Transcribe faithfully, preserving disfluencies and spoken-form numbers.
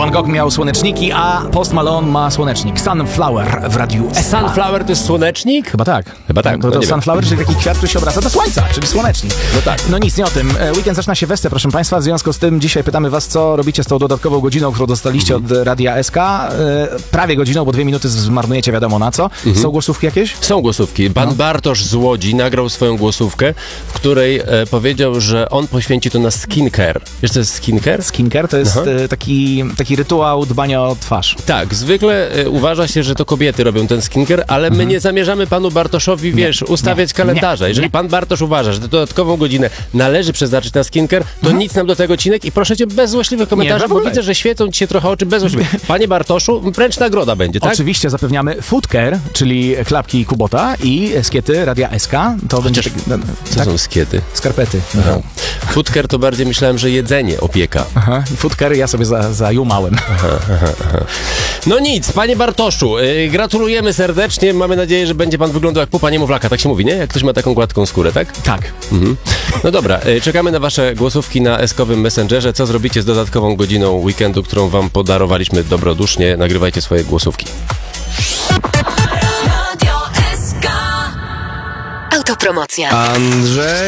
Van Gogh miał słoneczniki, a Post Malone ma słonecznik. Sunflower w Radiu S K. Sunflower to jest słonecznik? Chyba tak. Chyba tak. Bo no to nie sunflower, czyli taki kwiat, który się obraca do słońca, czyli słonecznik. No tak. No nic, nie o tym. E, Weekend zaczyna się wesce, proszę Państwa. W związku z tym dzisiaj pytamy Was, co robicie z tą dodatkową godziną, którą dostaliście Mhm. od Radia S K. E, prawie godziną, bo dwie minuty zmarnujecie wiadomo na co. Mhm. Są głosówki jakieś? Są głosówki. Pan No. Bartosz z Łodzi nagrał swoją głosówkę, w której e, powiedział, że on poświęci to na skincare. Wiesz, co jest skincare? Skincare to jest Aha. e, taki, taki rytuał dbania o twarz. Tak, zwykle e, uważa się, że to kobiety robią ten skincare, ale my nie zamierzamy panu Bartoszowi, wiesz, ustawiać nie, kalendarza. nie, Jeżeli nie. pan Bartosz uważa, że tę dodatkową godzinę należy przeznaczyć na skincare, to nic nam do tego, Cinek, i proszę cię bez złośliwych komentarzy, w bo ogóle. widzę, że świecą ci się trochę oczy bez złośliwych. Panie Bartoszu, wręcz nagroda będzie, tak? Oczywiście zapewniamy Foodcare, czyli klapki Kubota i skiety Radia S K. To będzie taki, no, Co tak, są skiety? skarpety. No. Foodcare to bardziej myślałem, że jedzenie, opieka. Aha. I Foodcare ja sobie za, zajumałem. No nic, panie Bartoszu, yy, gratulujemy serdecznie, mamy nadzieję, że będzie pan wyglądał jak pupa niemowlaka, tak się mówi, nie? Jak ktoś ma taką gładką skórę, tak? Tak. Mhm. No dobra, yy, czekamy na wasze głosówki na eskowym Messengerze. Co zrobicie z dodatkową godziną weekendu, którą wam podarowaliśmy dobrodusznie? Nagrywajcie swoje głosówki. Radio S K. Autopromocja. Andrzej